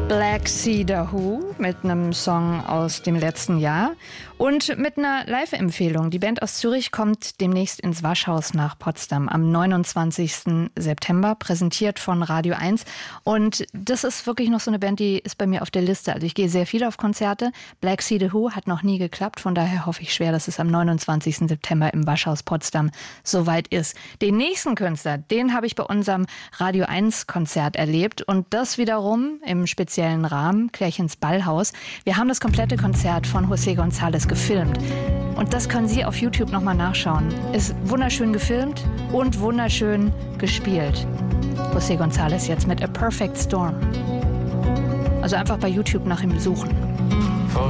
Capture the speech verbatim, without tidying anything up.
Black Sea The Who mit einem Song aus dem letzten Jahr und mit einer Live-Empfehlung. Die Band aus Zürich kommt demnächst ins Waschhaus nach Potsdam am neunundzwanzigsten September, präsentiert von Radio eins. Und das ist wirklich noch so eine Band, die ist bei mir auf der Liste. Also ich gehe sehr viel auf Konzerte. Black Sea The Who hat noch nie geklappt, von daher hoffe ich schwer, dass es am neunundzwanzigsten September im Waschhaus Potsdam soweit ist. Den nächsten Künstler, den habe ich bei unserem Radio eins Konzert erlebt und das wiederum im speziellen Rahmen, Klärchens Ballhaus. Wir haben das komplette Konzert von José González gefilmt. Und das können Sie auf YouTube nochmal nachschauen. Ist wunderschön gefilmt und wunderschön gespielt. José González jetzt mit A Perfect Storm. Also einfach bei YouTube nach ihm suchen.